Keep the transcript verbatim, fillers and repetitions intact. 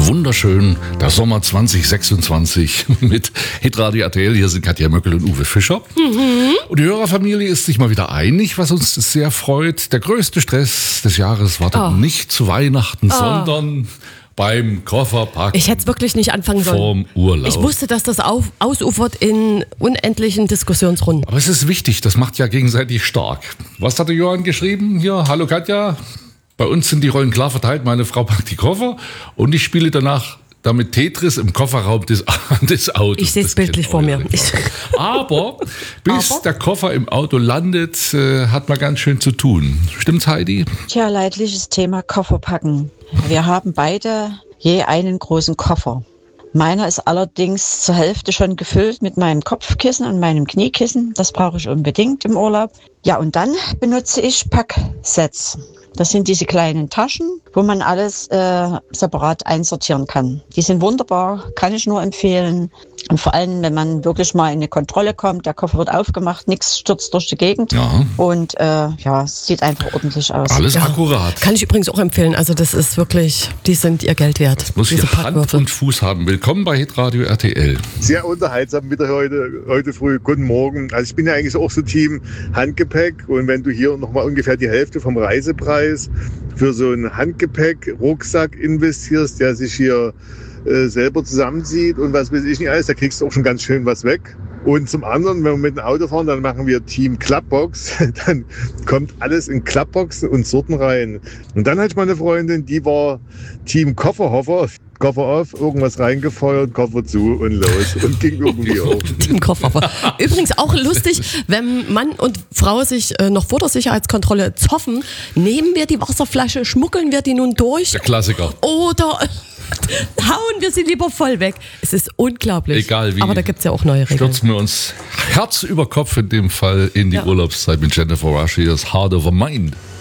wunderschön, der Sommer zwanzig sechsundzwanzig mit Hitradio R T L. Hier sind Katja Möckel und Uwe Fischer. Mhm. Und die Hörerfamilie ist sich mal wieder einig, was uns sehr freut. Der größte Stress des Jahres wartet oh. nicht zu Weihnachten, oh. sondern beim Kofferpacken. Ich hätte es wirklich nicht anfangen sollen. Vorm Urlaub. Ich wusste, dass das auf, ausufert in unendlichen Diskussionsrunden. Aber es ist wichtig, das macht ja gegenseitig stark. Was hat der Johann geschrieben? Hier, hallo Katja. Bei uns sind die Rollen klar verteilt. Meine Frau packt die Koffer und ich spiele danach damit Tetris im Kofferraum des, des Autos. Ich sehe es bildlich vor mir. Aber bis Aber? der Koffer im Auto landet, äh, hat man ganz schön zu tun. Stimmt's, Heidi? Tja, leidliches Thema Kofferpacken. Wir haben beide je einen großen Koffer. Meiner ist allerdings zur Hälfte schon gefüllt mit meinem Kopfkissen und meinem Kniekissen. Das brauche ich unbedingt im Urlaub. Ja, und dann benutze ich Packsets. Das sind diese kleinen Taschen, wo man alles äh, separat einsortieren kann. Die sind wunderbar, kann ich nur empfehlen. Und vor allem, wenn man wirklich mal in eine Kontrolle kommt, der Koffer wird aufgemacht, nichts stürzt durch die Gegend. Ja. Und äh, ja, es sieht einfach ordentlich aus. Alles Ja. akkurat. Kann ich übrigens auch empfehlen. Also das ist wirklich, die sind ihr Geld wert. Das muss diese hier Hand Packwürfel. und Fuß haben. Willkommen bei Hitradio R T L. Sehr unterhaltsam wieder heute, heute früh. Guten Morgen. Also ich bin ja eigentlich auch so Team Handgepäck. Und wenn du hier nochmal ungefähr die Hälfte vom Reisepreis für so einen Handgepäck-Rucksack investierst, der sich hier äh, selber zusammenzieht und was weiß ich nicht alles, da kriegst du auch schon ganz schön was weg. Und zum anderen, wenn wir mit dem Auto fahren, dann machen wir Team Klappbox. Dann kommt alles in Klappboxen und Sorten rein. Und dann hatte ich mal eine Freundin, die war Team Kofferhofer. Koffer auf, irgendwas reingefeuert, Koffer zu und los. Und ging irgendwie auf. Team Koffer. Übrigens auch lustig, wenn Mann und Frau sich äh, noch vor der Sicherheitskontrolle zoffen, nehmen wir die Wasserflasche, schmuggeln wir die nun durch? Der Klassiker. Oder hauen wir sie lieber voll weg. Es ist unglaublich. Egal wie. Aber da gibt es ja auch neue Regeln. Stürzen wir uns Herz über Kopf in dem Fall in die Ja. Urlaubszeit mit Jennifer Rush. Hier ist Heart Over Mind.